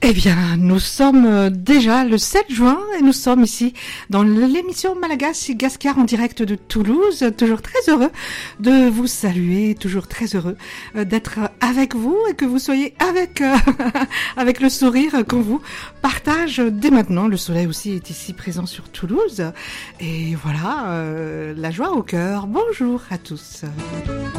Eh bien, nous sommes déjà le 7 juin et nous sommes ici dans l'émission Malagasy Gascar en direct de Toulouse. Toujours très heureux de vous saluer, toujours très heureux d'être avec vous et que vous soyez avec, avec le sourire qu'on vous partage dès maintenant. Le soleil aussi est ici présent sur Toulouse et voilà, la joie au cœur. Bonjour à tous.